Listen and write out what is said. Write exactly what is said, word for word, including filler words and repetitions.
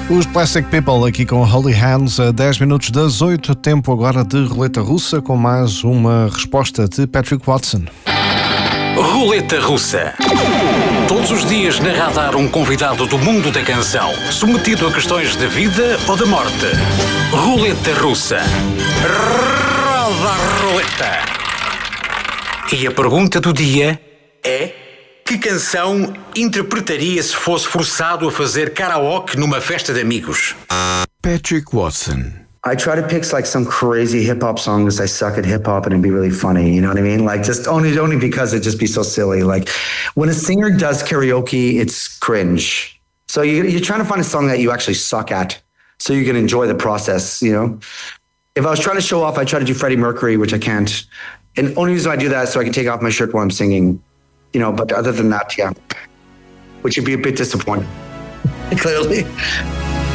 Os Plastic People aqui com Holy Hands a dez minutos das oito, tempo agora de roleta russa com mais uma resposta de Patrick Watson. Roleta russa. Todos os dias na Radar um convidado do mundo da canção, submetido a questões de vida ou de morte. Roleta russa. Roda a roleta. E a pergunta do dia é: que canção interpretaria se fosse forçado a fazer karaoke numa festa de amigos? Patrick Watson. I try to pick like some crazy hip hop song because I suck at hip hop and it'd be really funny. You know what I mean? Like just only only because it'd just be so silly. Like when a singer does karaoke, it's cringe. So you, you're trying to find a song that you actually suck at, so you can enjoy the process. You know, if I was trying to show off, I try to do Freddie Mercury, which I can't. And the only reason I do that is so I can take off my shirt while I'm singing. You know, but other than that, yeah, which would be a bit disappointing, clearly.